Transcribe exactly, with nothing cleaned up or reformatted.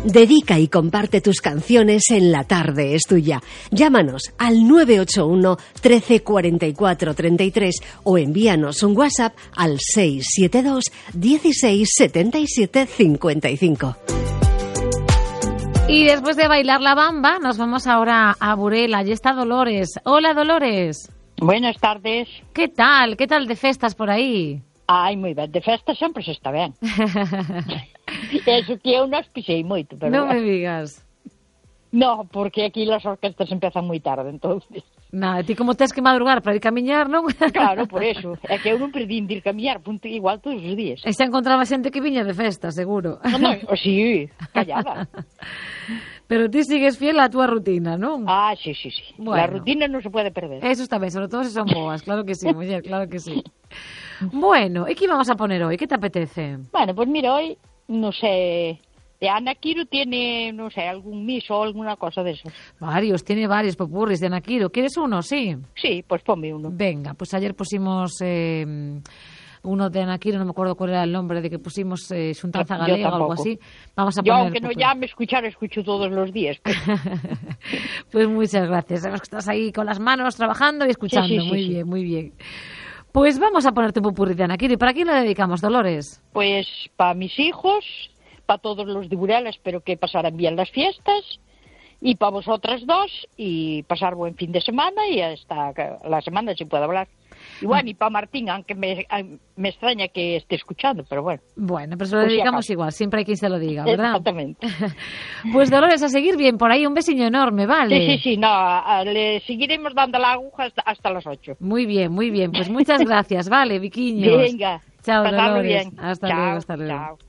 Dedica y comparte tus canciones en La Tarde es Tuya. Llámanos al nueve ocho uno, trece, cuarenta y cuatro, treinta y tres o envíanos un WhatsApp al seis siete dos, dieciséis, setenta y siete, cincuenta y cinco. Y después de bailar la bamba, nos vamos ahora a Burela. Allí está Dolores. Hola, Dolores. Buenas tardes. ¿Qué tal? ¿Qué tal de festas por aí? Ai, moi ben. De festa sempre se está ben. Eso que eu non pisei moito, pero... Non me digas. No, porque aquí las orquestas empezan moi tarde, entonces... Nada, ti como tens que madrugar para ir camiñar, non? Claro, por eso. É que eu non perdín de ir camiñar, punto igual todos os días. E xa encontraba xente que viña de festa, seguro. Non, non, o sí, callada. Pero ti sigues fiel á túa rutina, non? Ah, sí, sí, sí. Bueno. La rutina non se pode perder. Eso está ben, sobre todo se son boas, claro que sí, muller, claro que sí. Bueno, e que vamos a poner hoy? Que te apetece? Bueno, pues mira, hoy, no sé... De Ana Quiro tiene, no sé, algún miso o alguna cosa de eso. Varios, tiene varios popurris de Ana Quiro. ¿Quieres uno? Sí. Sí, pues ponme uno. Venga, pues ayer pusimos eh, uno de Ana Quiro, no me acuerdo cuál era el nombre, de que pusimos eh, Xuntanza Galega o algo así. Vamos a Yo, poner aunque no llame a escuchar, escucho todos los días. Pues, pues muchas gracias. Sabemos que estás ahí con las manos trabajando y escuchando. Sí, sí, sí, muy sí. bien, muy bien. Pues vamos a ponerte un popurrí de Ana Quiro. ¿Y para quién lo dedicamos, Dolores? Pues para mis hijos... para todos los de Burela, espero que pasaran bien las fiestas, y para vosotras dos, y pasar buen fin de semana, y hasta la semana si puedo hablar. Y bueno, y para Martín, aunque me, me extraña que esté escuchando, pero bueno. Bueno, pero se lo dedicamos si igual, siempre hay quien se lo diga, ¿verdad? Exactamente. Pues Dolores, a seguir bien por ahí, un besiño enorme, ¿vale? Sí, sí, sí, no, a, le seguiremos dando la aguja hasta, hasta las ocho. Muy bien, muy bien, pues muchas gracias, ¿vale, Viquiños? Venga, chao, pasarlo Dolores. bien. Hasta Chao, luego, hasta luego. Chao.